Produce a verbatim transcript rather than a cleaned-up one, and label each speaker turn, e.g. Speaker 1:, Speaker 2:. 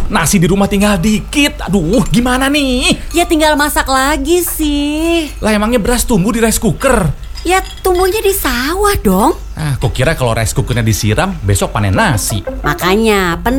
Speaker 1: nasi di rumah tinggal dikit. Aduh, gimana nih?
Speaker 2: Ya tinggal masak lagi sih.
Speaker 1: Lah emangnya beras tumbuh di rice cooker?
Speaker 2: Ya tumbuhnya di sawah dong.
Speaker 1: Ah, kok kira kalau rice cookernya disiram, besok panen nasi.
Speaker 2: Makanya